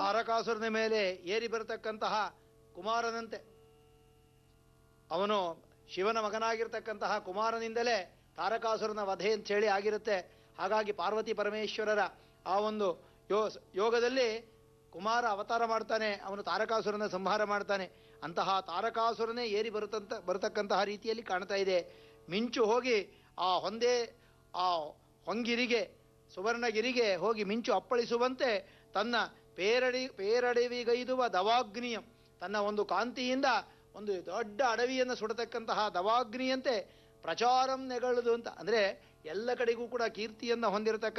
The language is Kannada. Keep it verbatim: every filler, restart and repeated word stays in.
ತಾರಕಾಸುರನ ಮೇಲೆ ಏರಿ ಬರತಕ್ಕಂತಹ ಕುಮಾರನಂತೆ. ಅವನು ಶಿವನ ಮಗನಾಗಿರ್ತಕ್ಕಂತಹ ಕುಮಾರನಿಂದಲೇ ತಾರಕಾಸುರನ ವಧೆ ಅಂತ ಹೇಳಿ ಆಗಿರುತ್ತೆ. ಹಾಗಾಗಿ ಪಾರ್ವತಿ ಪರಮೇಶ್ವರರ ಆ ಒಂದು ಯೋ ಯೋಗದಲ್ಲಿ ಕುಮಾರ ಅವತಾರ ಮಾಡ್ತಾನೆ, ಅವನು ತಾರಕಾಸುರನ ಸಂಹಾರ ಮಾಡ್ತಾನೆ. ಅಂತಹ ತಾರಕಾಸುರನೇ ಏರಿ ಬರುತ್ತಂತ ಬರತಕ್ಕಂತಹ ರೀತಿಯಲ್ಲಿ ಕಾಣ್ತಾ ಇದೆ. ಮಿಂಚು ಹೋಗಿ ಆ ಹೊಂದೆ ಆ ಹೊಂಗಿರಿಗೆ ಸುವರ್ಣಗಿರಿಗೆ ಹೋಗಿ ಮಿಂಚು ಅಪ್ಪಳಿಸುವಂತೆ ತನ್ನ ಪೇರಡಿ ಪೇರಡವಿಗೈದುವ ದವಾಗ್ನಿಯಂ, ತನ್ನ ಒಂದು ಕಾಂತಿಯಿಂದ ಒಂದು ದೊಡ್ಡ ಅಡವಿಯನ್ನು ಸುಡತಕ್ಕಂತಹ ದವಾಗ್ನಿಯಂತೆ ಪ್ರಚಾರಂ ನೆಗಳುದು ಅಂತ, ಅಂದರೆ ಎಲ್ಲ ಕಡೆಗೂ ಕೂಡ ಕೀರ್ತಿಯನ್ನು ಹೊಂದಿರತಕ್ಕ